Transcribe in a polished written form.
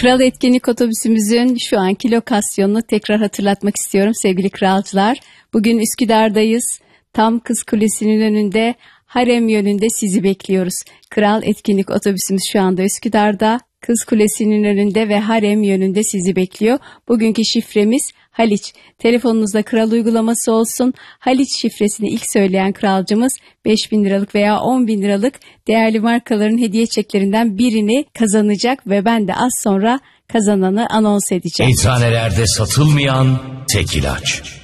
Kral Etkinlik Otobüsümüzün şu anki lokasyonunu tekrar hatırlatmak istiyorum sevgili kralcılar. Bugün Üsküdar'dayız. Tam Kız Kulesi'nin önünde, Harem yönünde sizi bekliyoruz. Kral Etkinlik Otobüsümüz şu anda Üsküdar'da. Kız Kulesi'nin önünde ve Harem yönünde sizi bekliyor. Bugünkü şifremiz Haliç. Telefonunuzda Kral uygulaması olsun. Haliç şifresini ilk söyleyen kralcımız 5.000 liralık veya 10.000 liralık değerli markaların hediye çeklerinden birini kazanacak ve ben de az sonra kazananı anons edeceğim. Eczanelerde satılmayan tek ilaç.